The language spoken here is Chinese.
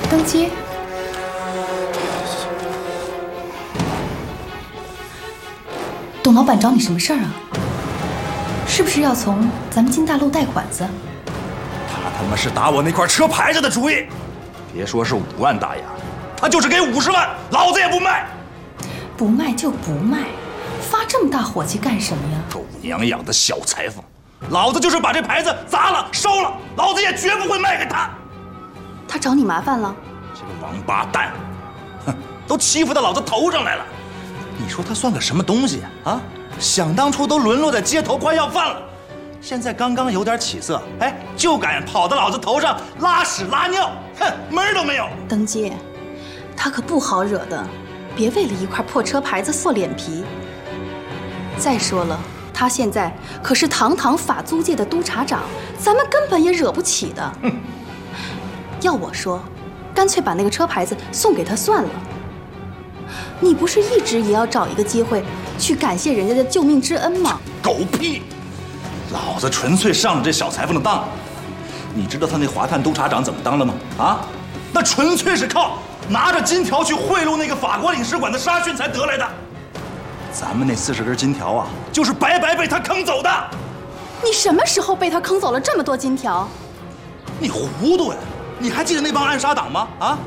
登阶。董老板找你什么事儿啊？是不是要从咱们金大陆贷款子？ 他妈是打我那块车牌子的主意，别说是5万大洋，他就是给50万，老子也不卖。 不卖就不卖，发这么大火气干什么呀？ 狗娘养的小裁缝，老子就是把这牌子砸了烧了，老子也绝不会卖给他。 他找你麻烦了？ 这个王八蛋，哼，都欺负到老子头上来了。你说他算个什么东西啊？想当初都沦落在街头快要饭了，现在刚刚有点起色，哎，就敢跑到老子头上拉屎拉尿，哼，门儿都没有。 登阶，他可不好惹的，别为了一块破车牌子厚脸皮。再说了，他现在可是堂堂法租界的督察长，咱们根本也惹不起的。要我说，干脆把那个车牌子送给他算了。你不是一直也要找一个机会去感谢人家的救命之恩吗？ 狗屁！老子纯粹上了这小裁缝的当。你知道他那华探督察长怎么当的吗？啊，那纯粹是靠拿着金条去贿赂那个法国领事馆的沙逊才得来的。咱们那40根金条啊，就是白白被他坑走的。 你什么时候被他坑走了这么多金条？ 你糊涂呀！你还记得那帮暗杀党吗？啊，